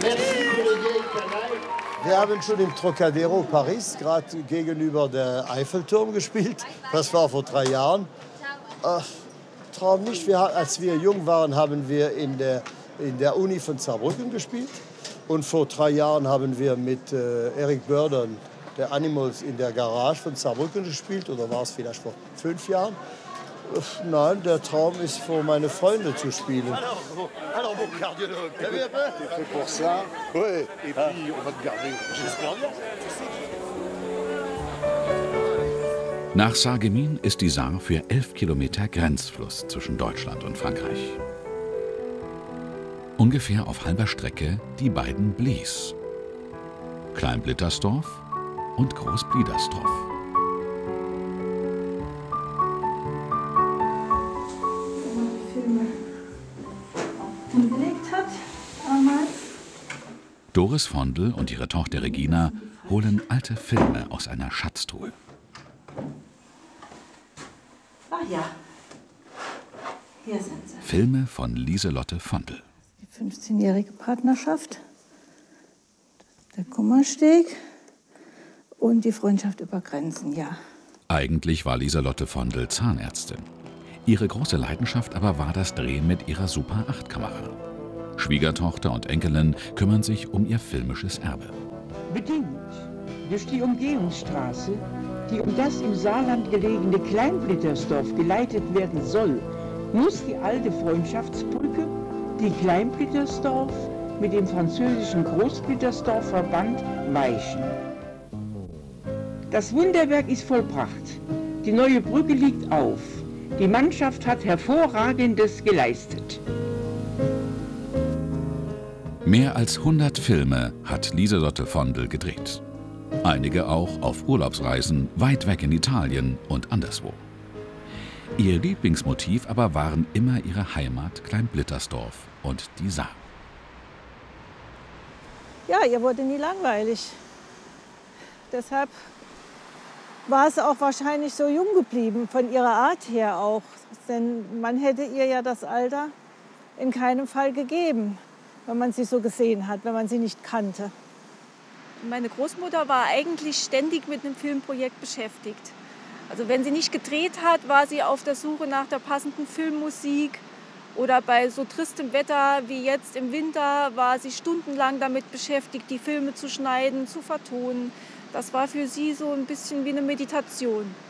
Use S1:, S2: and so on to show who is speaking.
S1: Wir haben schon im Trocadero Paris, gerade gegenüber der Eiffelturm gespielt. Das war vor 3 Jahren. Traum nicht. Als wir jung waren, haben wir in der Uni von Saarbrücken gespielt. Und vor 3 Jahren haben wir mit Eric Burdon, der Animals, in der Garage von Saarbrücken gespielt. Oder war es vielleicht vor 5 Jahren? Nein, der Traum ist, vor meine Freunde zu spielen.
S2: Alors, mon cardiologue, t'es fait pour ça. Ouais. Et puis, on va te garder. J'espère bien.
S3: Nach Sarreguemines ist die Saar für 11 Kilometer Grenzfluss zwischen Deutschland und Frankreich. Ungefähr auf halber Strecke die beiden Blies. Klein-Blittersdorf und Groß-Bliedersdorf. Doris Vondel und ihre Tochter Regina holen alte Filme aus einer Schatztruhe.
S4: Ach ja, hier sind sie.
S3: Filme von Lieselotte Vondel.
S4: Die 15-jährige Partnerschaft, der Kummersteg und die Freundschaft über Grenzen, ja.
S3: Eigentlich war Lieselotte Vondel Zahnärztin. Ihre große Leidenschaft aber war das Drehen mit ihrer Super-8-Kamera. Schwiegertochter und Enkelin kümmern sich um ihr filmisches Erbe.
S5: Bedingt durch die Umgehungsstraße, die um das im Saarland gelegene Klein-Blittersdorf geleitet werden soll, muss die alte Freundschaftsbrücke, die Klein-Blittersdorf mit dem französischen Groß-Blittersdorf verband, weichen. Das Wunderwerk ist vollbracht. Die neue Brücke liegt auf. Die Mannschaft hat Hervorragendes geleistet.
S3: Mehr als 100 Filme hat Lieselotte Vondel gedreht. Einige auch auf Urlaubsreisen weit weg in Italien und anderswo. Ihr Lieblingsmotiv aber waren immer ihre Heimat Klein-Blittersdorf und die Saar.
S4: Ja, ihr wurde nie langweilig. Deshalb war es auch wahrscheinlich so jung geblieben, von ihrer Art her auch. Denn man hätte ihr ja das Alter in keinem Fall gegeben, wenn man sie so gesehen hat, wenn man sie nicht kannte.
S6: Meine Großmutter war eigentlich ständig mit einem Filmprojekt beschäftigt. Also wenn sie nicht gedreht hat, war sie auf der Suche nach der passenden Filmmusik. Oder bei so tristem Wetter wie jetzt im Winter war sie stundenlang damit beschäftigt, die Filme zu schneiden, zu vertonen. Das war für sie so ein bisschen wie eine Meditation.